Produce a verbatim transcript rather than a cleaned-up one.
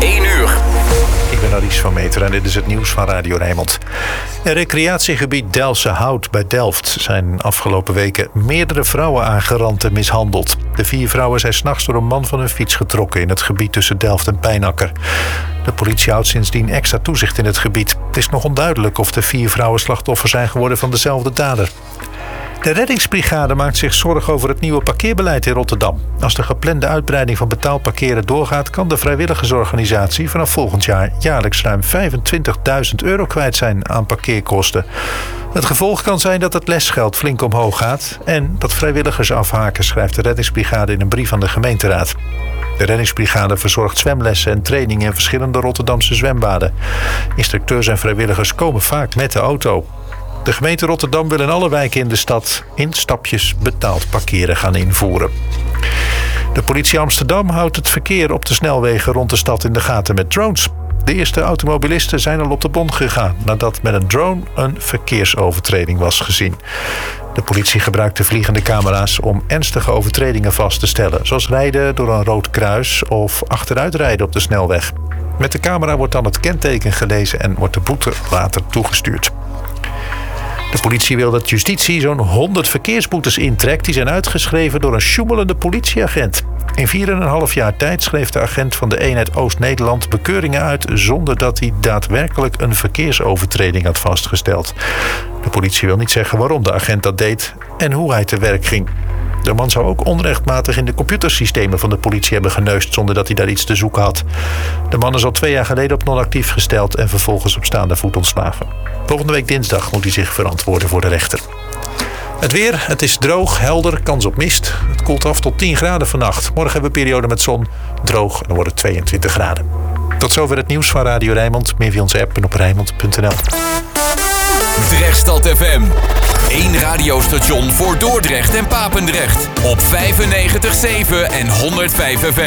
één uur. Ik ben Alice van Meter en dit is het nieuws van Radio Rijnmond. In recreatiegebied Delse Hout bij Delft zijn afgelopen weken meerdere vrouwen aangerand en mishandeld. De vier vrouwen zijn 's nachts door een man van hun fiets getrokken in het gebied tussen Delft en Pijnakker. De politie houdt sindsdien extra toezicht in het gebied. Het is nog onduidelijk of de vier vrouwen slachtoffer zijn geworden van dezelfde dader. De reddingsbrigade maakt zich zorgen over het nieuwe parkeerbeleid in Rotterdam. Als de geplande uitbreiding van betaald parkeren doorgaat, kan de vrijwilligersorganisatie vanaf volgend jaar jaarlijks ruim vijfentwintigduizend euro kwijt zijn aan parkeerkosten. Het gevolg kan zijn dat het lesgeld flink omhoog gaat en dat vrijwilligers afhaken, schrijft de reddingsbrigade in een brief aan de gemeenteraad. De reddingsbrigade verzorgt zwemlessen en trainingen in verschillende Rotterdamse zwembaden. Instructeurs en vrijwilligers komen vaak met de auto. De gemeente Rotterdam wil in alle wijken in de stad in stapjes betaald parkeren gaan invoeren. De politie Amsterdam houdt het verkeer op de snelwegen rond de stad in de gaten met drones. De eerste automobilisten zijn al op de bon gegaan nadat met een drone een verkeersovertreding was gezien. De politie gebruikt de vliegende camera's om ernstige overtredingen vast te stellen, zoals rijden door een rood kruis of achteruitrijden op de snelweg. Met de camera wordt dan het kenteken gelezen en wordt de boete later toegestuurd. De politie wil dat justitie zo'n honderd verkeersboetes intrekt die zijn uitgeschreven door een sjoemelende politieagent. In vier en een half jaar tijd schreef de agent van de eenheid Oost-Nederland bekeuringen uit zonder dat hij daadwerkelijk een verkeersovertreding had vastgesteld. De politie wil niet zeggen waarom de agent dat deed en hoe hij te werk ging. De man zou ook onrechtmatig in de computersystemen van de politie hebben geneust zonder dat hij daar iets te zoeken had. De man is al twee jaar geleden op non-actief gesteld en vervolgens op staande voet ontslagen. Volgende week dinsdag moet hij zich verantwoorden voor de rechter. Het weer, het is droog, helder, kans op mist. Het koelt af tot tien graden vannacht. Morgen hebben we een periode met zon, droog en dan wordt het tweeëntwintig graden. Tot zover het nieuws van Radio Rijnmond. Meer via onze app en op rijnmond punt n l. Drechtstad F M. Eén radiostation voor Dordrecht en Papendrecht. Op vijfennegentig komma zeven en honderdvijf F M.